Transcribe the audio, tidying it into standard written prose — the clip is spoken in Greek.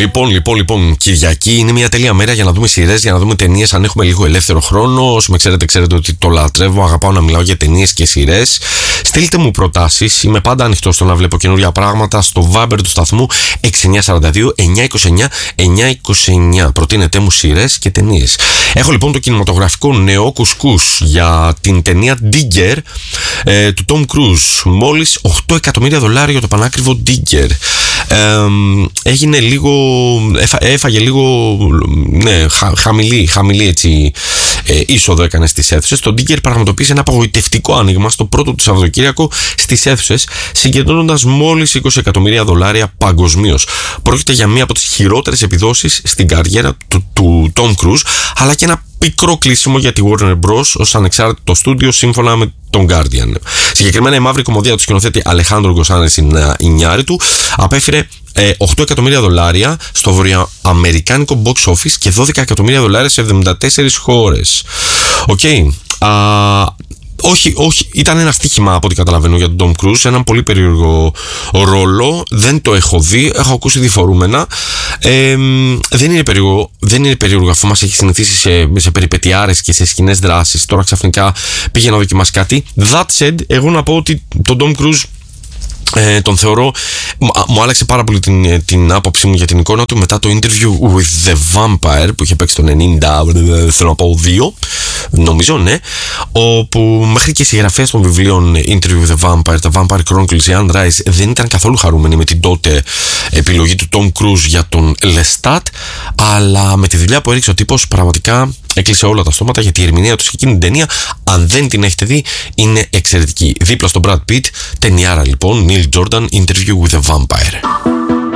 Λοιπόν, Κυριακή είναι μια τέλεια μέρα για να δούμε σειρές, για να δούμε ταινίες. Αν έχουμε λίγο ελεύθερο χρόνο, όσοι με ξέρετε ότι το λατρεύω. Αγαπάω να μιλάω για ταινίες και σειρές. Στείλτε μου προτάσεις. Είμαι πάντα ανοιχτός στο να βλέπω καινούργια πράγματα. Στο Viber του σταθμού 6942 929 929. Προτείνετε μου σειρές και ταινίες. Έχω λοιπόν το κινηματογραφικό νέο κουσκούς για την ταινία Digger του Tom Cruise. Μόλις $8 εκατομμύρια το πανάκριβο Digger. Έγινε λίγο, έφαγε λίγο, ναι, χαμηλή έτσι, είσοδο έκανε στις αίθουσες. Το Digger πραγματοποίησε ένα απογοητευτικό άνοιγμα στο πρώτο του Σαββατοκύριακο στις αίθουσες, συγκεντρώνοντας μόλις $20 εκατομμύρια παγκοσμίως. Πρόκειται για μία από τις χειρότερες επιδόσεις στην καριέρα του Tom Cruise, αλλά και ένα πικρό κλείσιμο για τη Warner Bros. Ως ανεξάρτητο στούντιο σύμφωνα με τον Guardian. Συγκεκριμένα η μαύρη κομμωδία του σκηνοθέτη Αλεχάνδρο Γκοσάνες Ινιάριτου του απέφερε $8 εκατομμύρια στο βορειοαμερικάνικο box office και $12 εκατομμύρια σε 74 χώρες. Όχι, ήταν ένα στοίχημα από ό,τι καταλαβαίνω για τον Tom Cruise, έναν πολύ περίεργο ρόλο. Δεν το έχω δει, έχω ακούσει διφορούμενα. Δεν είναι περίεργο αφού μας έχει συνηθίσει σε περιπετειάρες και σε σκηνές δράσεις. Τώρα ξαφνικά πήγε να δοκιμάσει κάτι. That said, εγώ να πω ότι τον Tom Cruise τον θεωρώ, μου άλλαξε πάρα πολύ την άποψή μου για την εικόνα του μετά το interview with the Vampire που είχε παίξει το 90, θέλω να πω 2, νομίζω, ναι, όπου μέχρι και οι συγγραφές των βιβλίων Interview with the Vampire, τα Vampire Chronicles, η Anne Rice δεν ήταν καθόλου χαρούμενοι με την τότε επιλογή του Tom Cruise για τον Lestat, αλλά με τη δουλειά που έριξε ο τύπος πραγματικά έκλεισε όλα τα στόματα, γιατί η ερμηνεία του σε εκείνη την ταινία, αν δεν την έχετε δει, είναι εξαιρετική. Δίπλα στον Brad Pitt, ταινιάρα λοιπόν, Neil Jordan, Interview with a Vampire.